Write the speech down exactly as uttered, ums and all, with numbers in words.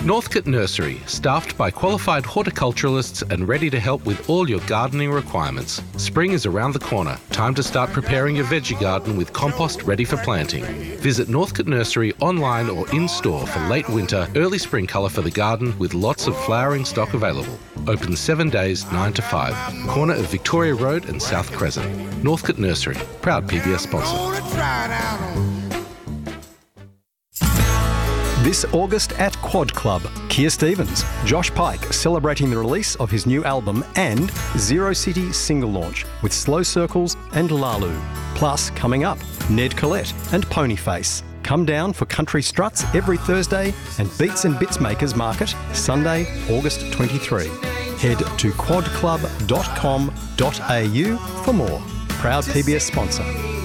Northcote Nursery, staffed by qualified horticulturalists and ready to help with all your gardening requirements. Spring is around the corner. Time to start preparing your veggie garden with compost ready for planting. Visit Northcote Nursery online or in-store for late winter, early spring colour for the garden with lots of flowering stock available. Open seven days, nine to five. Corner of Victoria Road and South Crescent. Northcote Nursery, proud P B S sponsor. This August at Quad Club, Keir Stevens, Josh Pike celebrating the release of his new album and Zero City single launch with Slow Circles and Lalu. Plus, coming up, Ned Collette and Ponyface. Come down for Country Struts every Thursday and Beats and Bits Makers Market Sunday, August twenty-third. Head to quad club dot com dot a u for more. Proud P B S sponsor.